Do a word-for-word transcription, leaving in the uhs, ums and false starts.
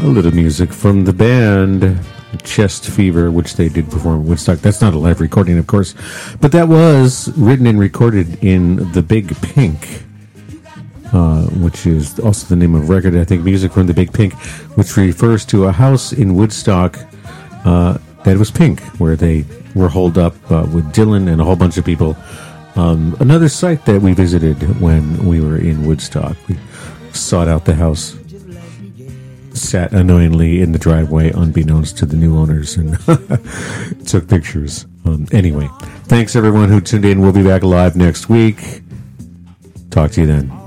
A little music from the band Chest Fever, which they did perform at Woodstock. That's not a live recording, of course, but that was written and recorded in The Big Pink, uh, which is also the name of a record, I think. Music from The Big Pink, which refers to a house in Woodstock uh, that was pink, where they were holed up uh, with Dylan and a whole bunch of people. Um, another site that we visited when we were in Woodstock. We sought out the house, sat annoyingly in the driveway unbeknownst to the new owners, and took pictures. Um, anyway, thanks everyone who tuned in. We'll be back live next week. Talk to you then.